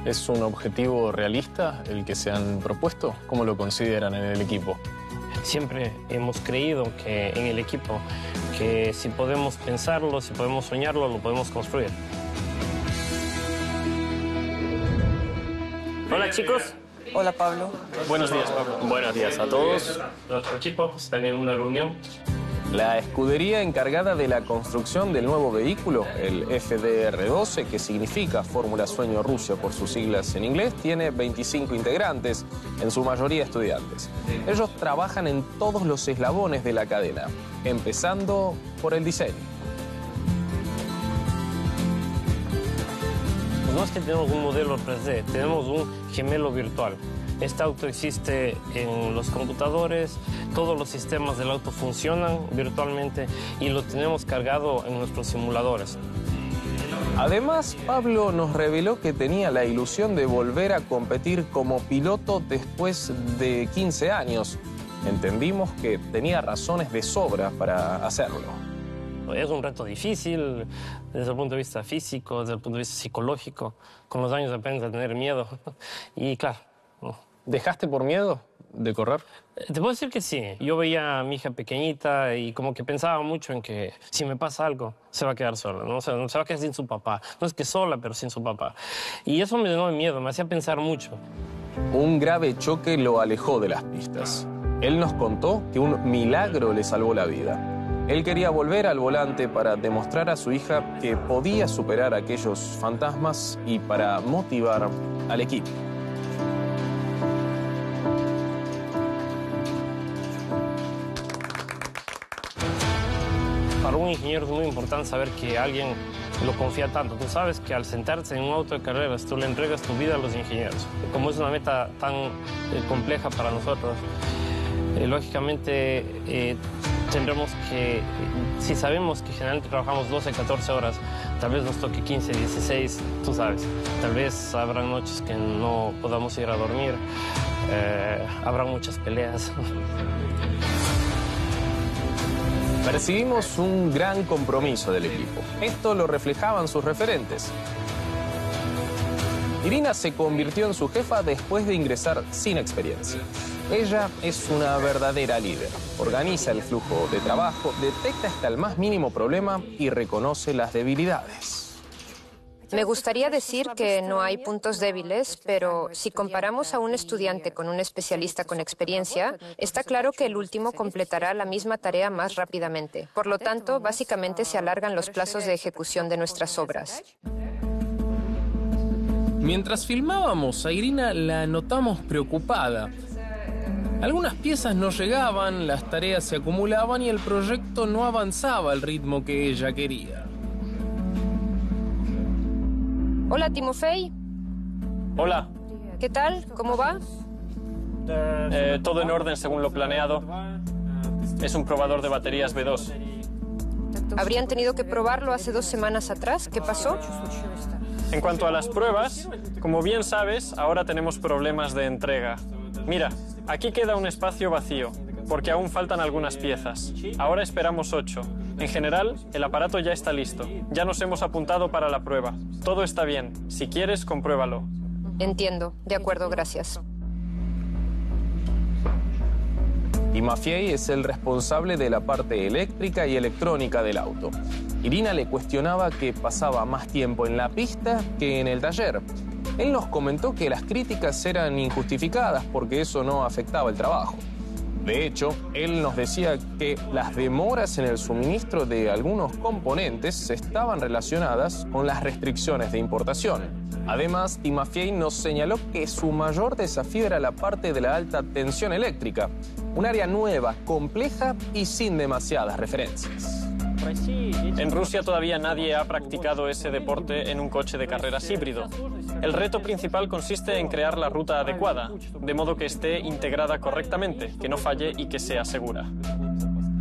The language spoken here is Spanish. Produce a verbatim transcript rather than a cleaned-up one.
¿Es un objetivo realista el que se han propuesto? ¿Cómo lo consideran en el equipo? Siempre hemos creído que en el equipo que si podemos pensarlo, si podemos soñarlo, lo podemos construir. Hola, chicos. Hola, Pablo. Buenos días, Pablo. Buenos días a todos. Nuestro equipo está en una reunión. La escudería encargada de la construcción del nuevo vehículo, el F D R doce, que significa Fórmula Sueño Rusia por sus siglas en inglés, tiene veinticinco integrantes, en su mayoría estudiantes. Ellos trabajan en todos los eslabones de la cadena, empezando por el diseño. No es que tenemos un modelo tres D, tenemos un gemelo virtual. Este auto existe en los computadores, todos los sistemas del auto funcionan virtualmente y lo tenemos cargado en nuestros simuladores. Además, Pablo nos reveló que tenía la ilusión de volver a competir como piloto después de quince años. Entendimos que tenía razones de sobra para hacerlo. Es un reto difícil desde el punto de vista físico, desde el punto de vista psicológico. Con los años aprendes a tener miedo y claro. ¿Dejaste por miedo de correr? Te puedo decir que sí. Yo veía a mi hija pequeñita y como que pensaba mucho en que si me pasa algo, se va a quedar sola, ¿no? O sea, se va a quedar sin su papá. No es que sola, pero sin su papá. Y eso me llenó de miedo, me hacía pensar mucho. Un grave choque lo alejó de las pistas. Él nos contó que un milagro le salvó la vida. Él quería volver al volante para demostrar a su hija que podía superar aquellos fantasmas y para motivar al equipo. Para un ingeniero es muy importante saber que alguien lo confía tanto. Tú sabes que al sentarse en un auto de carreras, tú le entregas tu vida a los ingenieros. Como es una meta tan eh, compleja para nosotros, eh, lógicamente eh, tendremos que, si sabemos que generalmente trabajamos doce, catorce horas, tal vez nos toque quince, dieciséis, tú sabes. Tal vez habrá noches que no podamos ir a dormir, eh, habrá muchas peleas. Percibimos un gran compromiso del equipo. Esto lo reflejaban sus referentes. Irina se convirtió en su jefa después de ingresar sin experiencia. Ella es una verdadera líder. Organiza el flujo de trabajo, detecta hasta el más mínimo problema y reconoce las debilidades. Me gustaría decir que no hay puntos débiles, pero si comparamos a un estudiante con un especialista con experiencia, está claro que el último completará la misma tarea más rápidamente. Por lo tanto, básicamente se alargan los plazos de ejecución de nuestras obras. Mientras filmábamos, a Irina la notamos preocupada. Algunas piezas no llegaban, las tareas se acumulaban y el proyecto no avanzaba al ritmo que ella quería. Hola, Timofey. Hola. ¿Qué tal? ¿Cómo va? Eh, todo en orden según lo planeado. Es un probador de baterías B dos. ¿Habrían tenido que probarlo hace dos semanas atrás? ¿Qué pasó? En cuanto a las pruebas, como bien sabes, ahora tenemos problemas de entrega. Mira, aquí queda un espacio vacío, porque aún faltan algunas piezas. Ahora esperamos ocho. En general, el aparato ya está listo. Ya nos hemos apuntado para la prueba. Todo está bien. Si quieres, compruébalo. Entiendo. De acuerdo, gracias. Timofey es el responsable de la parte eléctrica y electrónica del auto. Irina le cuestionaba que pasaba más tiempo en la pista que en el taller. Él nos comentó que las críticas eran injustificadas porque eso no afectaba el trabajo. De hecho, él nos decía que las demoras en el suministro de algunos componentes estaban relacionadas con las restricciones de importación. Además, Timofey nos señaló que su mayor desafío era la parte de la alta tensión eléctrica, un área nueva, compleja y sin demasiadas referencias. En Rusia todavía nadie ha practicado ese deporte en un coche de carreras híbrido. El reto principal consiste en crear la ruta adecuada, de modo que esté integrada correctamente, que no falle y que sea segura.